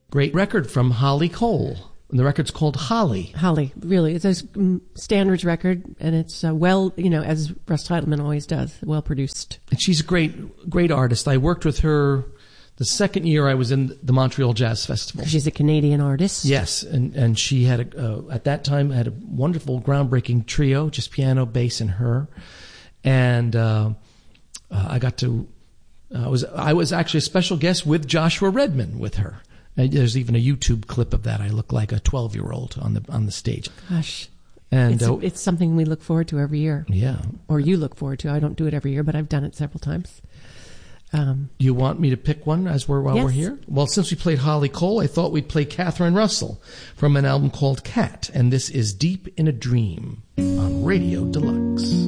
great record from Holly Cole. And the record's called Holly. Holly, really. It's a standards record, and it's well, as Russ Titleman always does, well produced. And she's a great artist. I worked with her the second year I was in the Montreal Jazz Festival. She's a Canadian artist. Yes, and she had at that time had a wonderful, groundbreaking trio, just piano, bass, and her. And I got to I was actually a special guest with Joshua Redman with her. There's even a YouTube clip of that. I look like a 12-year-old on the stage. Gosh. And it's something we look forward to every year. Yeah. Or you look forward to. I don't do it every year, but I've done it several times. You want me to pick one while yes. we're here? Well, since we played Holly Cole, I thought we'd play Catherine Russell from an album called Cat. And this is Deep in a Dream on Radio Deluxe.